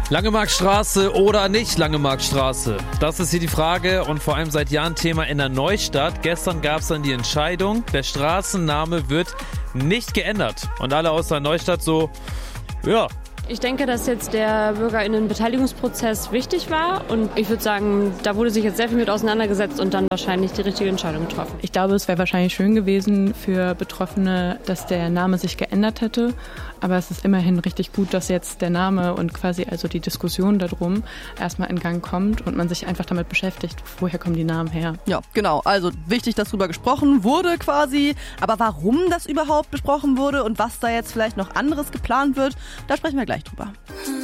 Langemarktstraße oder nicht Langemarktstraße? Das ist hier die Frage und vor allem seit Jahren Thema in der Neustadt. Gestern gab es dann die Entscheidung, der Straßenname wird nicht geändert. Und alle aus der Neustadt so, ja. Ich denke, dass jetzt der BürgerInnen-Beteiligungsprozess wichtig war und ich würde sagen, da wurde sich jetzt sehr viel mit auseinandergesetzt und dann wahrscheinlich die richtige Entscheidung getroffen. Ich glaube, es wäre wahrscheinlich schön gewesen für Betroffene, dass der Name sich geändert hätte. Aber es ist immerhin richtig gut, dass jetzt der Name und quasi also die Diskussion darum erstmal in Gang kommt und man sich einfach damit beschäftigt, woher kommen die Namen her. Ja, genau. Also wichtig, dass darüber gesprochen wurde quasi. Aber warum das überhaupt besprochen wurde und was da jetzt vielleicht noch anderes geplant wird, da sprechen wir gleich drüber.